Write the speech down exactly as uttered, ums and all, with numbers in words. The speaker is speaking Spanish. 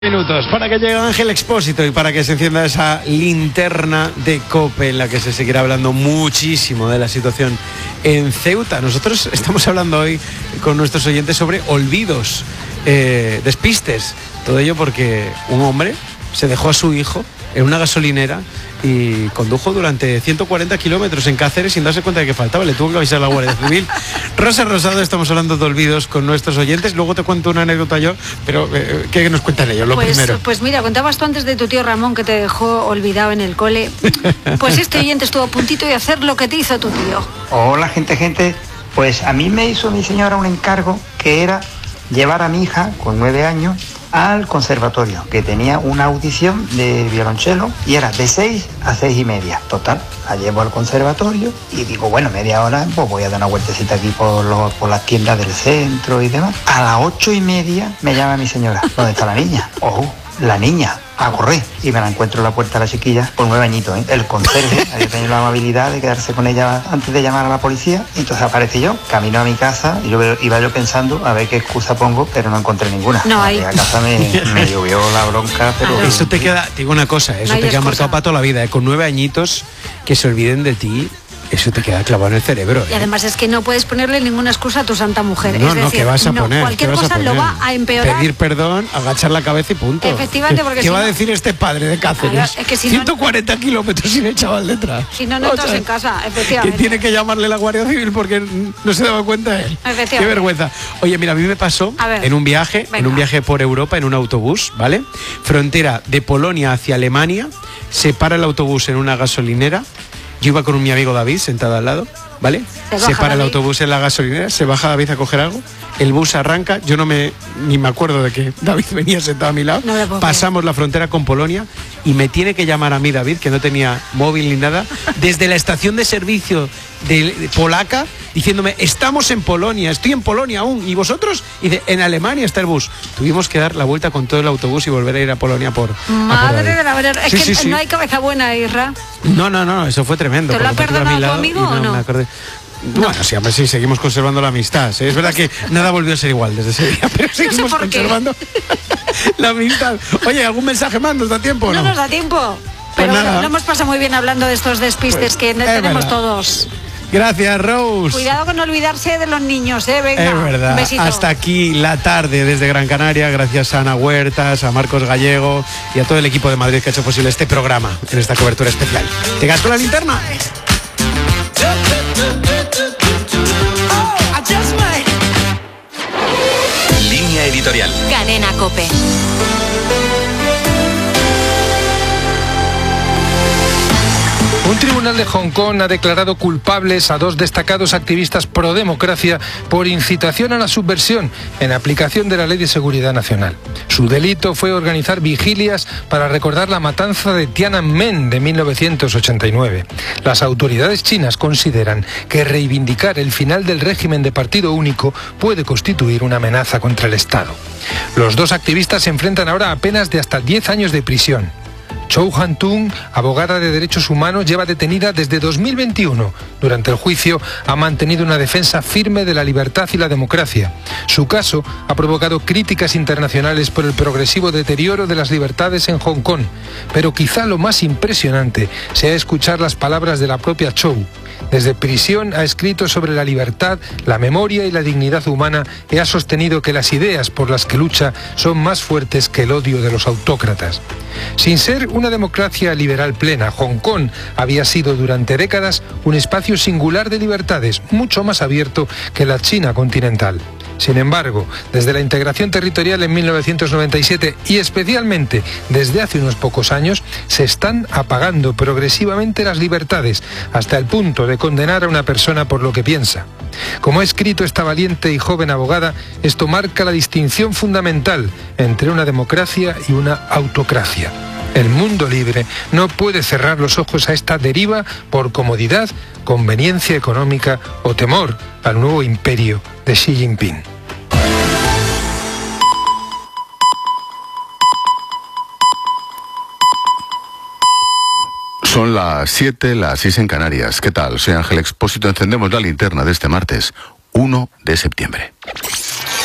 Minutos para que llegue Ángel Expósito y para que se encienda esa linterna de COPE en la que se seguirá hablando muchísimo de la situación en Ceuta. Nosotros estamos hablando hoy con nuestros oyentes sobre olvidos, eh, despistes, todo ello porque un hombre se dejó a su hijo en una gasolinera y condujo durante ciento cuarenta kilómetros en Cáceres sin darse cuenta de que faltaba, le tuvo que avisar a la Guardia Civil. Rosa Rosado, estamos hablando de olvidos con nuestros oyentes, luego te cuento una anécdota yo, pero eh, ¿qué nos cuentan ellos? Lo pues, primero. Pues mira, contabas tú antes de tu tío Ramón que te dejó olvidado en el cole. Pues este oyente estuvo a puntito de hacer lo que te hizo tu tío. Hola gente, gente, pues a mí me hizo mi señora un encargo que era llevar a mi hija con nueve años al conservatorio, que tenía una audición de violonchelo y era de seis a seis y media. Total, la llevo al conservatorio y digo, bueno, media hora, pues voy a dar una vueltecita aquí por, los, por las tiendas del centro y demás. A las ocho y media me llama mi señora, ¿dónde está la niña? Oh, la niña, a correr. Y me la encuentro en la puerta de la chiquilla con nueve añitos, ¿eh? El conserje había tenido la amabilidad de quedarse con ella antes de llamar a la policía. Y entonces aparecí yo, camino a mi casa y yo iba yo pensando a ver qué excusa pongo, pero no encontré ninguna. No hay. A casa me, me llovió la bronca, pero... Claro. Eso te queda, te digo una cosa, eso no te queda excusa. marcado para toda la vida, ¿eh? Con nueve añitos que se olviden de ti. Eso te queda clavado en el cerebro, ¿eh? Y además es que no puedes ponerle ninguna excusa a tu santa mujer. No, es decir, no, ¿qué vas a no, poner? cualquier ¿Qué vas a cosa poner? lo va a empeorar. Pedir perdón, agachar la cabeza y punto. Efectivamente, porque ¿Qué si va no- a decir este padre de Cáceres? Claro, es que si no- ciento cuarenta kilómetros sin el chaval detrás. Si no, no O estás sea, en casa, que efectivamente. tiene que llamarle la Guardia Civil porque no se daba cuenta él. Efectivamente. Qué vergüenza. Oye, mira, a mí me pasó A ver. en un viaje, Venga. en un viaje por Europa, en un autobús, ¿vale? Frontera de Polonia hacia Alemania, se para el autobús en una gasolinera. Yo iba con mi amigo David sentado al lado, ¿vale? Se Se baja para el David. autobús en la gasolinera, se baja David a coger algo, el bus arranca, yo no me ni me acuerdo de que David venía sentado a mi lado, No me puedo pasamos la frontera con Polonia y me tiene que llamar a mí David, que no tenía móvil ni nada, desde la estación de servicio de, de polaca, diciéndome, estamos en Polonia, estoy en Polonia aún, ¿y vosotros? Y de, en Alemania está el bus. Tuvimos que dar la vuelta con todo el autobús y volver a ir a Polonia por... a por Madre David. de la verdad, es Sí, que sí, sí. no hay cabeza buena, Isra. No, no, no, eso fue tremendo. ¿Te lo ha porque me quedé a mi perdonado tu lado amigo y o no? me acordé. Bueno, sí, hombre, sí, seguimos conservando la amistad. ¿sí? Es verdad que nada volvió a ser igual desde ese día, pero seguimos por qué. conservando la amistad. Oye, ¿algún mensaje más? ¿Nos da tiempo o No no? nos da tiempo. Pues Pero nada. bueno, lo hemos pasado muy bien hablando de estos despistes Pues, que es tenemos verdad. todos. Gracias, Rose. Cuidado con no olvidarse de los niños, ¿eh? Venga, Es verdad. un besito. Hasta aquí la tarde desde Gran Canaria, gracias a Ana Huertas, a Marcos Gallego y a todo el equipo de Madrid que ha hecho posible este programa en esta cobertura especial. ¿Te quedas con la linterna? Línea editorial. Cadena COPE. Un tribunal de Hong Kong ha declarado culpables a dos destacados activistas pro democracia por incitación a la subversión en aplicación de la Ley de Seguridad Nacional. Su delito fue organizar vigilias para recordar la matanza de Tiananmen de mil novecientos ochenta y nueve. Las autoridades chinas consideran que reivindicar el final del régimen de partido único puede constituir una amenaza contra el Estado. Los dos activistas se enfrentan ahora a penas de hasta diez años de prisión. Chou Han-tung, abogada de derechos humanos, lleva detenida desde dos mil veintiuno. Durante el juicio ha mantenido una defensa firme de la libertad y la democracia. Su caso ha provocado críticas internacionales por el progresivo deterioro de las libertades en Hong Kong. Pero quizá lo más impresionante sea escuchar las palabras de la propia Chou. Desde prisión ha escrito sobre la libertad, la memoria y la dignidad humana y ha sostenido que las ideas por las que lucha son más fuertes que el odio de los autócratas. Sin ser una democracia liberal plena, Hong Kong había sido durante décadas un espacio singular de libertades, mucho más abierto que la China continental. Sin embargo, desde la integración territorial en mil novecientos noventa y siete y especialmente desde hace unos pocos años, se están apagando progresivamente las libertades hasta el punto de condenar a una persona por lo que piensa. Como ha escrito esta valiente y joven abogada, esto marca la distinción fundamental entre una democracia y una autocracia. El mundo libre no puede cerrar los ojos a esta deriva por comodidad, conveniencia económica o temor al nuevo imperio de Xi Jinping. Son las siete, las seis en Canarias. ¿Qué tal? Soy Ángel Expósito. Encendemos la linterna de este martes, uno de septiembre.